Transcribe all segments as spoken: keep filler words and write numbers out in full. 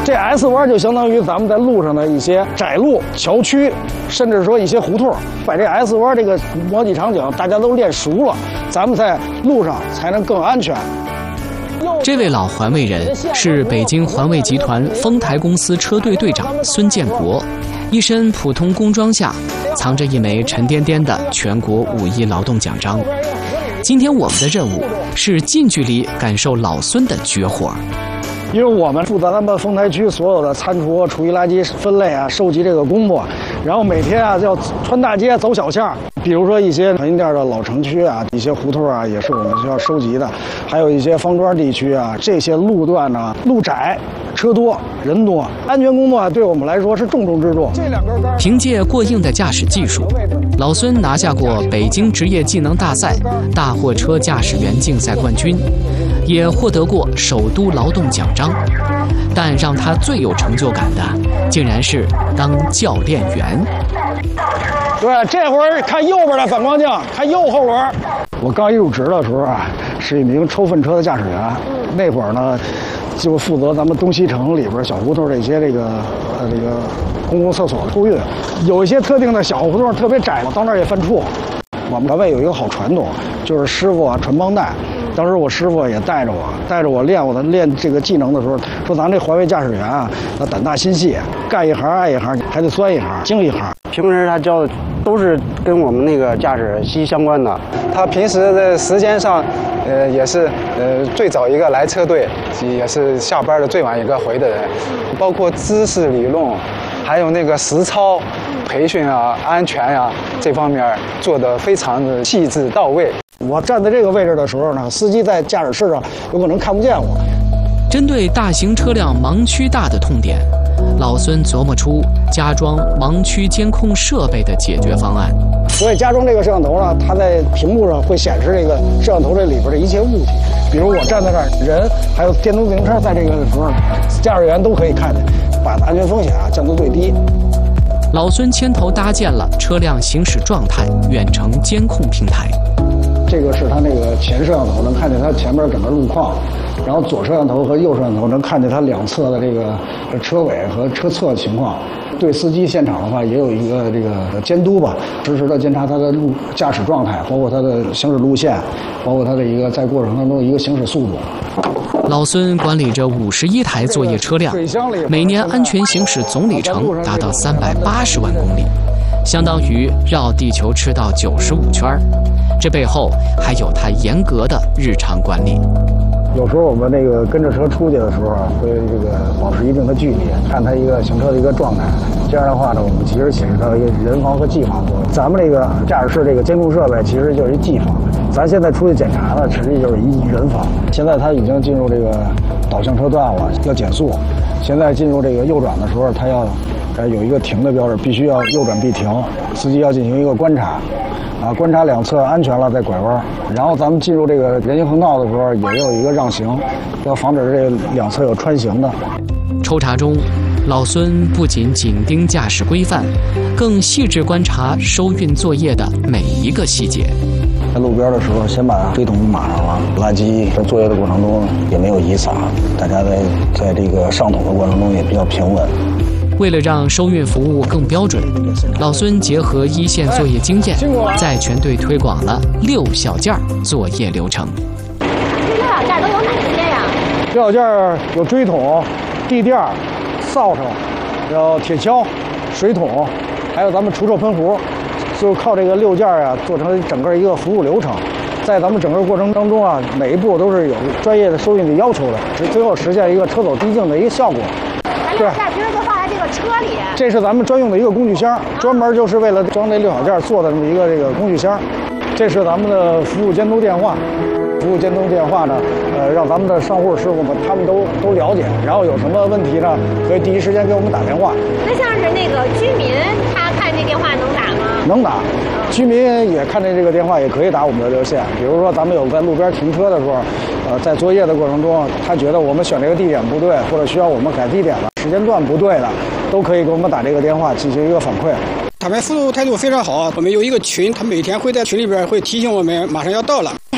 这 S 弯就相当于咱们在路上的一些窄路、桥区，甚至说一些胡同，把这 S 弯这个模拟场景大家都练熟了，咱们在路上才能更安全。 这位老环卫人是北京环卫集团丰台公司车队队长孙建国，一身普通工装下藏着一枚沉甸甸的全国五一劳动奖章。今天我们的任务是近距离感受老孙的绝活。 因为我们负责咱们丰台区所有的餐厨、厨余垃圾分类啊、收集这个工作，然后每天啊要穿大街、走小巷，比如说一些团运店的老城区啊、一些胡同啊，也是我们需要收集的，还有一些方庄地区啊，这些路段呢，路窄、车多、人多，安全工作啊，对我们来说是重中之重。这两根杆， 凭借过硬的驾驶技术，老孙拿下过北京职业技能大赛大货车驾驶员竞赛冠军，也获得过首都劳动奖章。但让他最有成就感的，竟然是当教练员。 对，这会儿看右边的反光镜，看右后轮。我刚一入职的时候啊，是一名抽粪车的驾驶员。那会儿呢，就负责咱们东西城里边小胡同这些这个呃这个公共厕所的托运，有一些特定的小胡同特别窄，到那儿也犯怵。我们单位有一个好传统，就是师傅啊传帮带。当时我师傅也带着我，带着我练我的练这个技能的时候，说咱这环卫驾驶员啊，他胆大心细，干一行爱一行，还得钻一行精一行。 平时他教的都是跟我们那个驾驶息息相关的。他平时的时间上，呃，也是呃最早一个来车队，也是下班的最晚一个回的人。包括知识理论，还有那个实操培训啊、安全呀、啊、这方面做得非常的细致到位。 我站在这个位置的时候呢，司机在驾驶室上有可能看不见我。 针对大型车辆盲区大的痛点，老孙琢磨出加装盲区监控设备的解决方案。 所以加装这个摄像头呢，它在屏幕上会显示这个摄像头这里边的一切物体，比如我站在这儿，人还有电动自行车在这个时候，驾驶员都可以看见，把安全风险啊降到最低。 老孙牵头搭建了车辆行驶状态远程监控平台。 这个是它那个前摄像头，能看见它前面整个路况，然后左摄像头和右摄像头能看见它两侧的这个车尾和车侧情况。对司机现场的话，也有一个这个监督吧，实时的监察他的路驾驶状态，包括他的行驶路线，包括他的一个在过程当中的一个行驶速度。 老孙管理着五十一台作业车辆，每年安全行驶总里程达到三百八十万公里，相当于绕地球赤道九十五圈。这背后还有他严格的日常管理。 有时候我们那个跟着车出去的时候啊，会这个保持一定的距离，看它一个行车的一个状态。这样的话呢，我们其实起到一个人防和技防作用。咱们这个驾驶室这个监控设备其实就是一技防，咱现在出去检查呢，实际就是一人防。现在它已经进入这个导向车道了，要减速。现在进入这个右转的时候，它要呃有一个停的标志，必须要右转必停，司机要进行一个观察。啊，观察两侧安全了再拐弯，然后咱们进入这个人行横道的时候，也有一个让行，要防止这两侧有穿行的。 抽查中，老孙不仅紧盯驾驶规范，更细致观察收运作业的每一个细节。 在路边的时候，先把水桶码上了，垃圾在作业的过程中也没有遗撒，大家在在这个上桶的过程中也比较平稳。 为了让收运服务更标准，老孙结合一线作业经验，在全队推广了六小件作业流程。 这六小件都有哪些呀？ 六小件有锥桶、地垫、扫帚，有铁锹、水桶，还有咱们除臭喷壶，就靠这个六件啊做成整个一个服务流程。在咱们整个过程当中啊，每一步都是有专业的收运的要求的，最后实现一个车走低径的一个效果。 对，其实就放在这个车里。 这是咱们专用的一个工具箱，专门就是为了装这六小件做的这么一个这个工具箱。这是咱们的服务监督电话，服务监督电话呢，呃，让咱们的商户师傅们他们都都了解，然后有什么问题呢，可以第一时间给我们打电话。 那像是那个居民，他看这电话能打吗？ 能打。居民也看见这个电话，也可以打我们的热线。比如说，咱们有在路边停车的时候，呃，在作业的过程中，他觉得我们选这个地点不对，或者需要我们改地点了，时间段不对的，都可以给我们打这个电话进行一个反馈。 他们服务态度非常好，我们有一个群，他每天会在群里边会提醒我们马上要到了。 他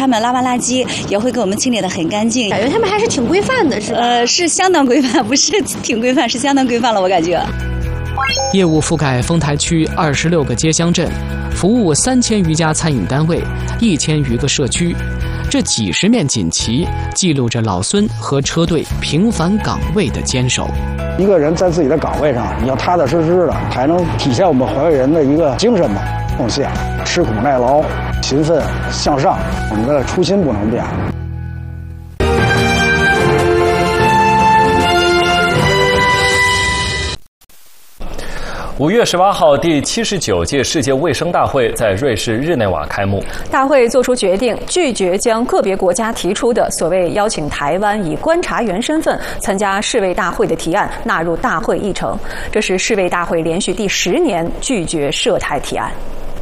他们拉完垃圾也会给我们清理得很干净。 感觉他们还是挺规范的，是吧？ 呃，是相当规范，不是挺规范，是相当规范了，我感觉。 业务覆盖丰台区二十六个街乡镇，服务三千余家餐饮单位，一千余个社区。这几十面锦旗记录着老孙和车队平凡岗位的坚守。 一个人在自己的岗位上，你要踏踏实实的，才能体现我们环卫人的一个精神吧，奉献、吃苦耐劳、勤奋向上，我们的初心不能变。 五月十八号，第七十九届世界卫生大会在瑞士日内瓦开幕。 大会作出决定，拒绝将个别国家提出的所谓邀请台湾以观察员身份参加世卫大会的提案纳入大会议程。这是世卫大会连续第十年拒绝涉台提案。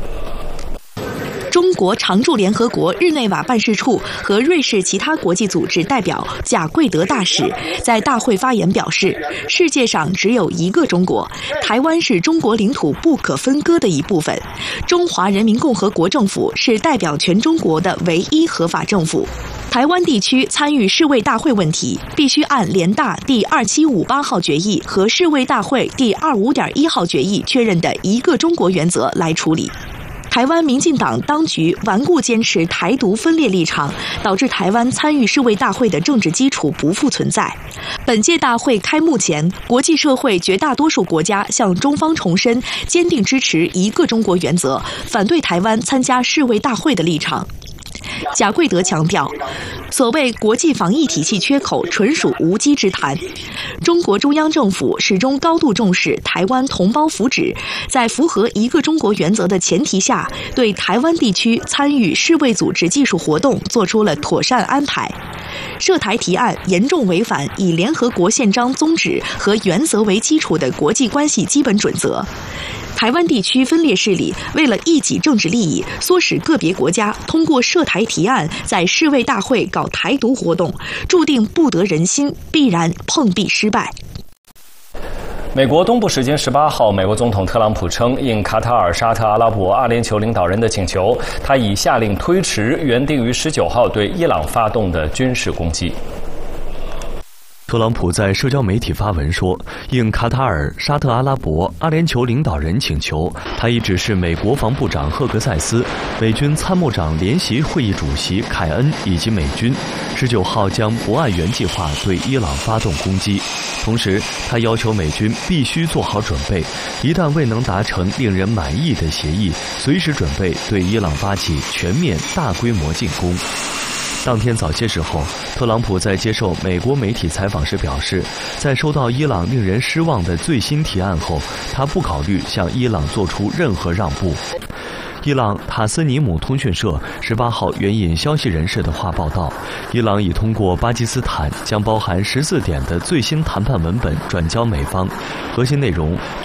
中国常驻联合国日内瓦办事处和瑞士其他国际组织代表贾贵德大使在大会发言表示，世界上只有一个中国，台湾是中国领土不可分割的一部分，中华人民共和国政府是代表全中国的唯一合法政府。台湾地区参与世卫大会问题，必须按联大第二七五八号决议和世卫大会第二五点一号决议确认的一个中国原则来处理。台湾民进党当局顽固坚持台独分裂立场，导致台湾参与世卫大会的政治基础不复存在。本届大会开幕前，国际社会绝大多数国家向中方重申坚定支持一个中国原则，反对台湾参加世卫大会的立场。贾贵德强调，所谓国际防疫体系缺口纯属无稽之谈。中国中央政府始终高度重视台湾同胞福祉，在符合一个中国原则的前提下，对台湾地区参与世卫组织技术活动做出了妥善安排。涉台提案严重违反以联合国宪章宗旨和原则为基础的国际关系基本准则。台湾地区分裂势力为了一己政治利益，唆使个别国家通过涉台提案在世卫大会搞台独活动，注定不得人心，必然碰壁失败。 美国东部时间十八号，美国总统特朗普称，应卡塔尔、沙特阿拉伯、阿联酋领导人的请求，他已下令推迟原定于十九号对伊朗发动的军事攻击。 特朗普在社交媒体发文说，应卡塔尔、沙特阿拉伯、阿联酋领导人请求，他已指示美国防部长赫格塞斯、美军参谋长联席会议主席凯恩以及美军，十九号将博爱园计划对伊朗发动攻击。同时，他要求美军必须做好准备，一旦未能达成令人满意的协议，随时准备对伊朗发起全面大规模进攻。当天早些时候，特朗普在接受美国媒体采访时表示，在收到伊朗令人失望的最新提案后，他不考虑向伊朗做出任何让步。伊朗塔斯尼姆通讯社十八号援引消息人士的话报道，伊朗已通过巴基斯坦将包含十四点的最新谈判文本转交美方，核心内容